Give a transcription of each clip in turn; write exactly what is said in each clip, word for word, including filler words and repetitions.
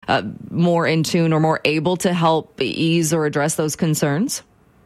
uh, more in tune or more able to help ease or address those concerns?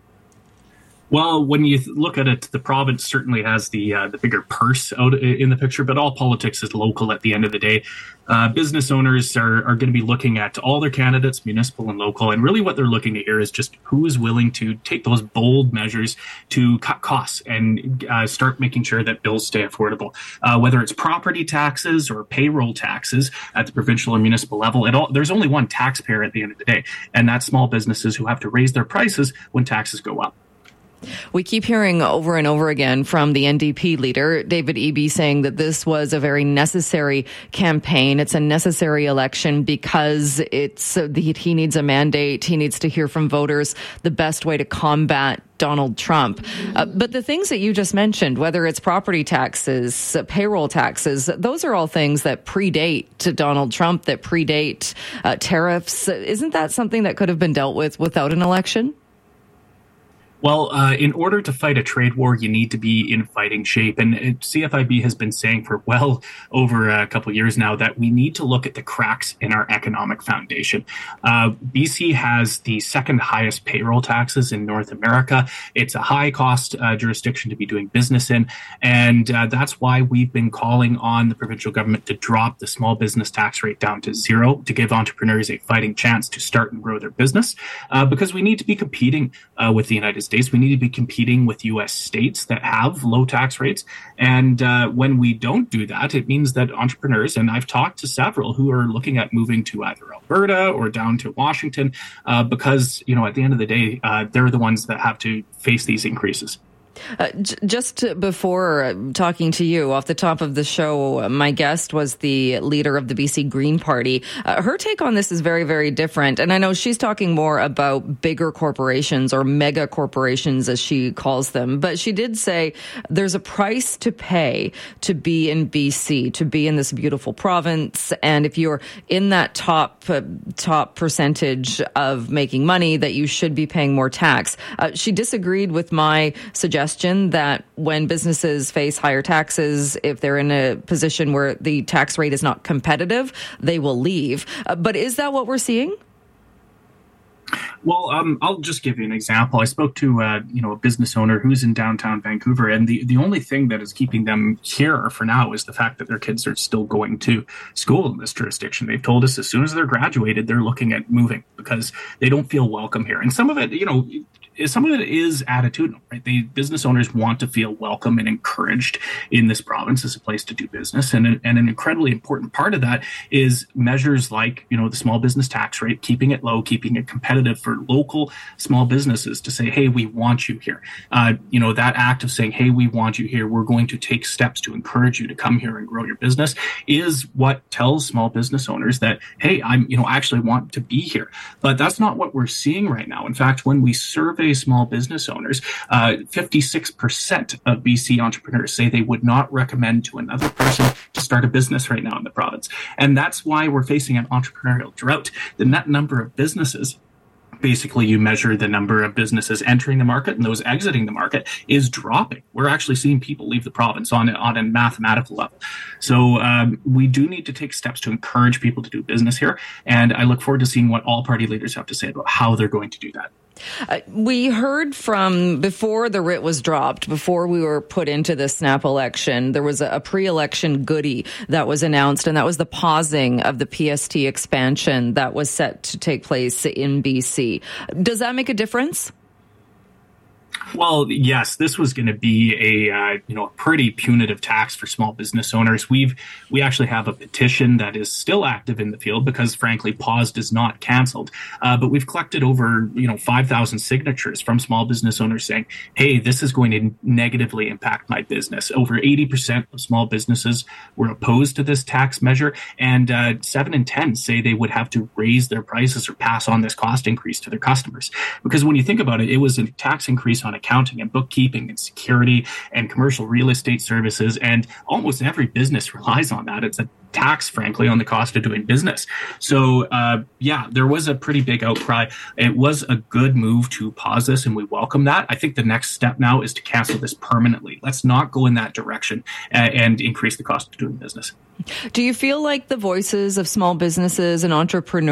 Well, when you look at it, the province certainly has the uh, the bigger purse out in the picture, but all politics is local at the end of the day. Uh, business owners are, are going to be looking at all their candidates, municipal and local, and really what they're looking to hear is just who is willing to take those bold measures to cut costs and uh, start making sure that bills stay affordable. Uh, whether it's property taxes or payroll taxes at the provincial and municipal level, it all, there's only one taxpayer at the end of the day, and that's small businesses who have to raise their prices when taxes go up. We keep hearing over and over again from the N D P leader, David Eby, saying that this was a very necessary campaign. It's a necessary election because it's uh, he needs a mandate. He needs to hear from voters the best way to combat Donald Trump. Uh, but the things that you just mentioned, whether it's property taxes, uh, payroll taxes, those are all things that predate to Donald Trump, that predate uh, tariffs. Isn't that something that could have been dealt with without an election? Well, uh, in order to fight a trade war, you need to be in fighting shape. And C F I B has been saying for well over a couple of years now that we need to look at the cracks in our economic foundation. Uh, B C has the second highest payroll taxes in North America. It's a high cost uh, jurisdiction to be doing business in. And uh, that's why we've been calling on the provincial government to drop the small business tax rate down to zero to give entrepreneurs a fighting chance to start and grow their business. Uh, because we need to be competing uh, with the United States. We need to be competing with U S states that have low tax rates. And uh, when we don't do that, it means that entrepreneurs, and I've talked to several who are looking at moving to either Alberta or down to Washington, uh, because, you know, at the end of the day, uh, they're the ones that have to face these increases. Uh, j- just before talking to you, off the top of the show, my guest was the leader of the B C Green Party. Uh, her take on this is very, very different. And I know she's talking more about bigger corporations or mega corporations, as she calls them. But she did say there's a price to pay to be in B C, to be in this beautiful province. And if you're in that top uh, top percentage of making money, that you should be paying more tax. Uh, she disagreed with my suggestion that when businesses face higher taxes, if they're in a position where the tax rate is not competitive, they will leave. Uh, but is that what we're seeing? Well, um, I'll just give you an example. I spoke to uh, you know a business owner who's in downtown Vancouver, and the, the only thing that is keeping them here for now is the fact that their kids are still going to school in this jurisdiction. They've told us as soon as they're graduated, they're looking at moving because they don't feel welcome here. And some of it, you know, some of it is attitudinal, right? The business owners want to feel welcome and encouraged in this province as a place to do business. And, and an incredibly important part of that is measures like, you know, the small business tax rate, keeping it low, keeping it competitive for local small businesses to say, hey, we want you here. Uh, you know, that act of saying, hey, we want you here, we're going to take steps to encourage you to come here and grow your business is what tells small business owners that, hey, I'm, you know, I actually want to be here. But that's not what we're seeing right now. In fact, when we survey small business owners, uh, fifty-six percent of B C entrepreneurs say they would not recommend to another person to start a business right now in the province. And that's why we're facing an entrepreneurial drought. The net number of businesses, basically you measure the number of businesses entering the market and those exiting the market, is dropping. We're actually seeing people leave the province on, on a mathematical level. So um, we do need to take steps to encourage people to do business here. And I look forward to seeing what all party leaders have to say about how they're going to do that. Uh, we heard from before the writ was dropped, before we were put into the snap election, there was a, a pre-election goodie that was announced, and that was the pausing of the P S T expansion that was set to take place in B C. Does that make a difference? Well, yes, this was going to be a uh, you know a pretty punitive tax for small business owners. We've we actually have a petition that is still active in the field because, frankly, paused is not canceled. Uh, but we've collected over you know five thousand signatures from small business owners saying, "Hey, this is going to negatively impact my business." Over eighty percent of small businesses were opposed to this tax measure, and uh, seven in ten say they would have to raise their prices or pass on this cost increase to their customers. Because when you think about it, it was a tax increase on accounting and bookkeeping and security and commercial real estate services, and almost every business relies on that. It's a tax, frankly, on the cost of doing business. So, uh, yeah, there was a pretty big outcry. It was a good move to pause this, and we welcome that. I think the next step now is to cancel this permanently. Let's not go in that direction and, and increase the cost of doing business. Do you feel like the voices of small businesses and entrepreneurs